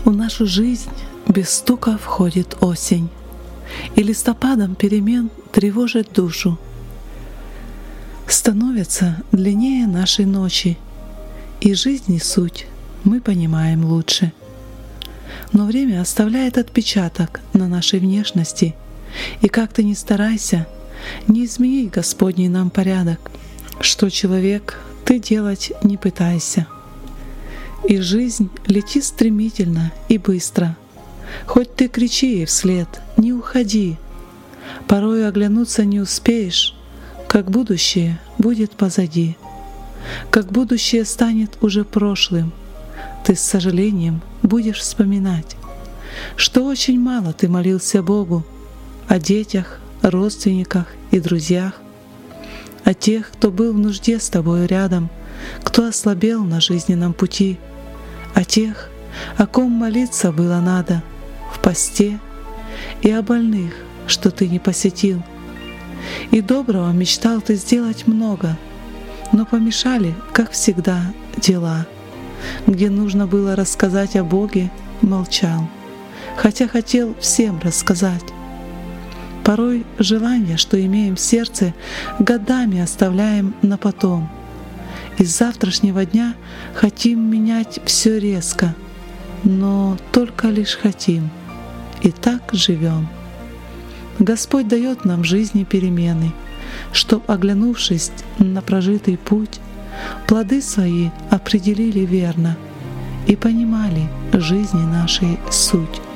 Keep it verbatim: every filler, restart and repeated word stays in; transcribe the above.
В нашу жизнь без стука входит осень, и листопадом перемен тревожит душу. Становятся длиннее нашей ночи, и жизни суть мы понимаем лучше. Но время оставляет отпечаток на нашей внешности, и как ты ни старайся, не измени Господний нам порядок, что человек ты делать не пытайся. И жизнь летит стремительно и быстро. Хоть ты кричи ей вслед, не уходи. Порою оглянуться не успеешь, как будущее будет позади. Как будущее станет уже прошлым, ты с сожалением будешь вспоминать, что очень мало ты молился Богу о детях, родственниках и друзьях, о тех, кто был в нужде с тобою рядом, кто ослабел на жизненном пути, о тех, о ком молиться было надо в посте, и о больных, что ты не посетил. И доброго мечтал ты сделать много, но помешали, как всегда, дела. Где нужно было рассказать о Боге, молчал, хотя хотел всем рассказать. Порой желания, что имеем в сердце, годами оставляем на потом. Из завтрашнего дня хотим менять все резко, но только лишь хотим, и так живем. Господь дает нам в жизни перемены, чтоб, оглянувшись на прожитый путь, плоды свои определили верно и понимали жизни нашей суть.